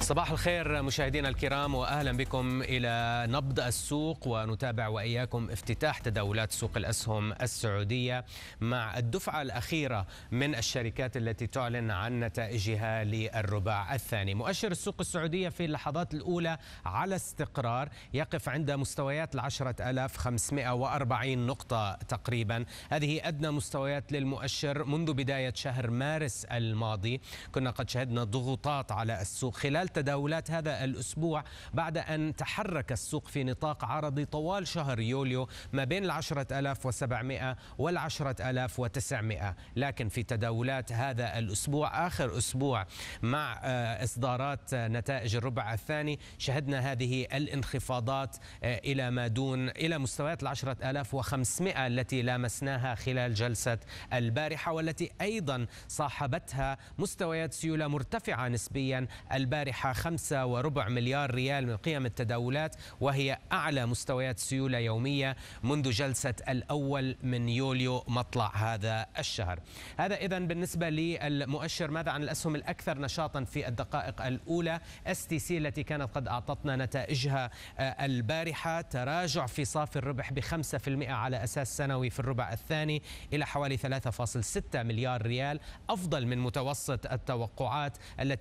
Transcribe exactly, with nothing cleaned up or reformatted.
صباح الخير مشاهدينا الكرام، وأهلا بكم إلى نبض السوق، ونتابع وإياكم افتتاح تداولات سوق الأسهم السعودية مع الدفعة الأخيرة من الشركات التي تعلن عن نتائجها للربع الثاني. مؤشر السوق السعودية في اللحظات الأولى على استقرار، يقف عند مستويات العشرة آلاف وخمسمئة وأربعين نقطة تقريبا. هذه أدنى مستويات للمؤشر منذ بداية شهر مارس الماضي. كنا قد شهدنا ضغوطات على السوق خلال تداولات هذا الأسبوع بعد أن تحرك السوق في نطاق عرضي طوال شهر يوليو ما بين العشرة آلاف وسبعمئة والعشرة آلاف وتسعمئة، لكن في تداولات هذا الأسبوع آخر أسبوع مع إصدارات نتائج الربع الثاني شهدنا هذه الانخفاضات إلى ما دون إلى مستويات العشرة آلاف وخمسمئة التي لامسناها خلال جلسة البارحة، والتي أيضا صاحبتها مستويات سيولة مرتفعة نسبيا البارحة خمسة وربع مليار ريال من قيم التداولات، وهي أعلى مستويات سيولة يومية منذ جلسة الأول من يوليو مطلع هذا الشهر. هذا إذن بالنسبة للمؤشر. ماذا عن الأسهم الأكثر نشاطا في الدقائق الأولى؟ اس تي سي التي كانت قد أعطتنا نتائجها البارحة، تراجع في صافي الربح بخمسة في المئة على أساس سنوي في الربع الثاني إلى حوالي ثلاثة فاصلة ستة مليار ريال، أفضل من متوسط التوقعات التي